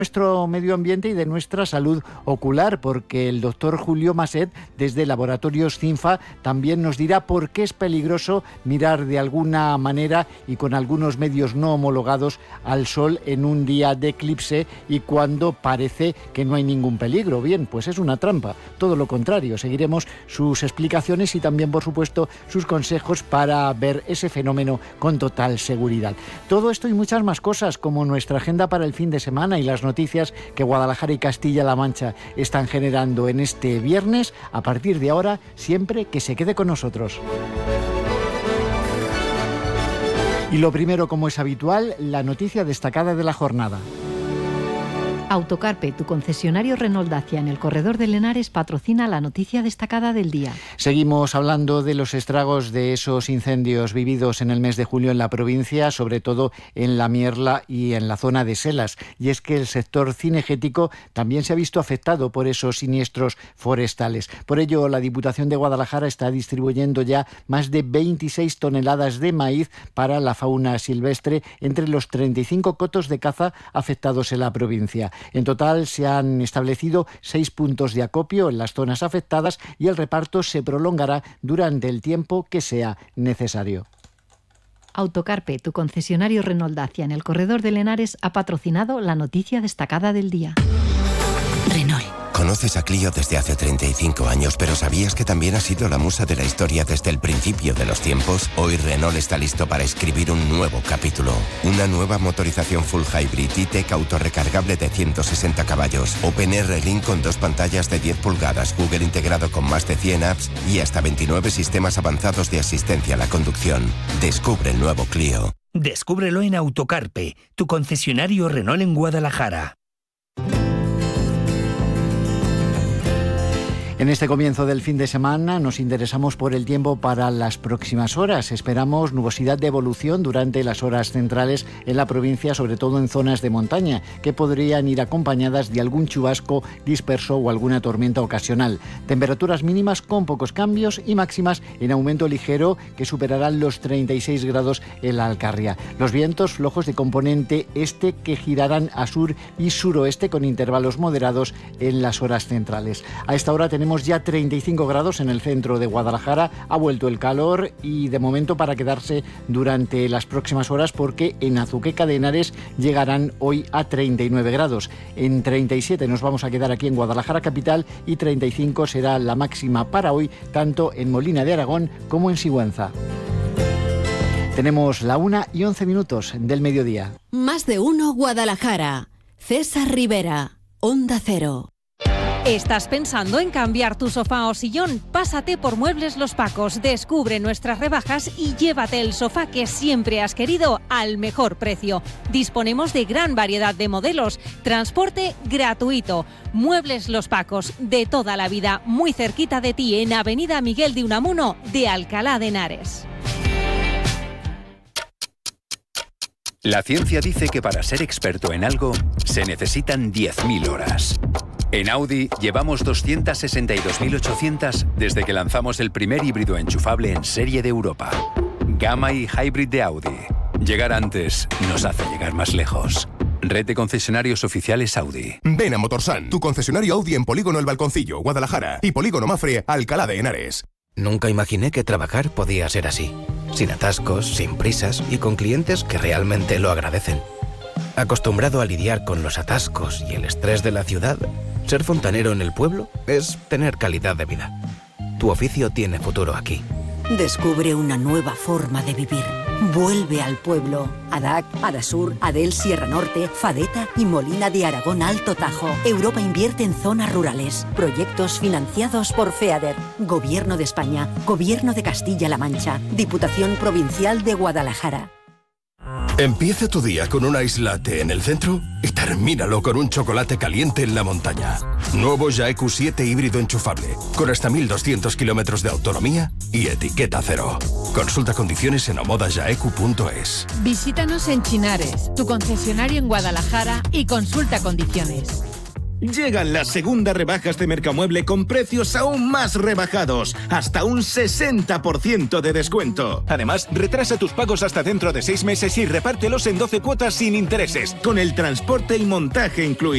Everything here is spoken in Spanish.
nuestro medio ambiente y de nuestra salud ocular, porque el doctor Julio Maset, desde Laboratorios CINFA, también nos dirá por qué es peligroso mirar de alguna manera y con algunos medios no homologados al sol en un día de eclipse y cuando parece que no hay ningún peligro. Bien, pues es una trampa, todo lo contrario. Seguiremos sus explicaciones y también, por supuesto, sus consejos para ver ese fenómeno con total seguridad. Todo esto y muchas más cosas, como nuestra agenda para el fin de semana y las noticias que Guadalajara y Castilla-La Mancha están generando en este viernes, a partir de ahora, siempre que se quede con nosotros. Y lo primero, como es habitual, la noticia destacada de la jornada. Autocarpe, tu concesionario Renault Dacia en el corredor de Lenares, patrocina la noticia destacada del día. Seguimos hablando de los estragos de esos incendios vividos en el mes de julio en la provincia, sobre todo en La Mierla y en la zona de Selas. Y es que el sector cinegético también se ha visto afectado por esos siniestros forestales. Por ello, la Diputación de Guadalajara está distribuyendo ya más de 26 toneladas de maíz para la fauna silvestre entre los 35 cotos de caza afectados en la provincia. En total se han establecido 6 puntos de acopio en las zonas afectadas y el reparto se prolongará durante el tiempo que sea necesario. Autocarpe, tu concesionario Renault Dacia en el corredor de Lenares, ha patrocinado la noticia destacada del día. Renault. Conoces a Clio desde hace 35 años, pero ¿sabías que también ha sido la musa de la historia desde el principio de los tiempos? Hoy Renault está listo para escribir un nuevo capítulo. Una nueva motorización full hybrid E-Tech autorrecargable de 160 caballos, OpenR Link con 2 pantallas de 10 pulgadas, Google integrado con más de 100 apps y hasta 29 sistemas avanzados de asistencia a la conducción. Descubre el nuevo Clio. Descúbrelo en Autocarpe, tu concesionario Renault en Guadalajara. En este comienzo del fin de semana nos interesamos por el tiempo para las próximas horas. Esperamos nubosidad de evolución durante las horas centrales en la provincia, sobre todo en zonas de montaña, que podrían ir acompañadas de algún chubasco disperso o alguna tormenta ocasional. Temperaturas mínimas con pocos cambios y máximas en aumento ligero que superarán los 36 grados en la Alcarria. Los vientos flojos de componente este que girarán a sur y suroeste con intervalos moderados en las horas centrales. A esta hora tenemos ya 35 grados en el centro de Guadalajara, ha vuelto el calor y de momento para quedarse durante las próximas horas, porque en Azuqueca de Henares llegarán hoy a 39 grados. En 37 nos vamos a quedar aquí en Guadalajara capital y 35 será la máxima para hoy, tanto en Molina de Aragón como en Sigüenza. Tenemos la 1:11 del mediodía. Más de uno Guadalajara. César Rivera, Onda Cero. ¿Estás pensando en cambiar tu sofá o sillón? Pásate por Muebles Los Pacos, descubre nuestras rebajas y llévate el sofá que siempre has querido al mejor precio. Disponemos de gran variedad de modelos, transporte gratuito. Muebles Los Pacos, de toda la vida, muy cerquita de ti en Avenida Miguel de Unamuno de Alcalá de Henares. La ciencia dice que para ser experto en algo se necesitan 10.000 horas. En Audi llevamos 262.800 desde que lanzamos el primer híbrido enchufable en serie de Europa. Gamma y Hybrid de Audi. Llegar antes nos hace llegar más lejos. Red de concesionarios oficiales Audi. Ven a Motorsan, tu concesionario Audi en Polígono El Balconcillo, Guadalajara, y Polígono Mafre, Alcalá de Henares. Nunca imaginé que trabajar podía ser así. Sin atascos, sin prisas y con clientes que realmente lo agradecen. Acostumbrado a lidiar con los atascos y el estrés de la ciudad, ser fontanero en el pueblo es tener calidad de vida. Tu oficio tiene futuro aquí. Descubre una nueva forma de vivir. Vuelve al pueblo. ADAC, Adasur, Adel Sierra Norte, Fadeta y Molina de Aragón Alto Tajo. Europa invierte en zonas rurales. Proyectos financiados por FEADER. Gobierno de España. Gobierno de Castilla-La Mancha. Diputación Provincial de Guadalajara. Empieza tu día con un ice latte en el centro y termínalo con un chocolate caliente en la montaña. Nuevo Jaeku 7 híbrido enchufable, con hasta 1.200 kilómetros de autonomía y etiqueta cero. Consulta condiciones en omodajaeku.es. Visítanos en Chinares, tu concesionario en Guadalajara, y consulta condiciones. Llegan las segundas rebajas de Mercamueble con precios aún más rebajados, hasta un 60% de descuento. Además, retrasa tus pagos hasta dentro de 6 meses y repártelos en 12 cuotas sin intereses, con el transporte y montaje incluido.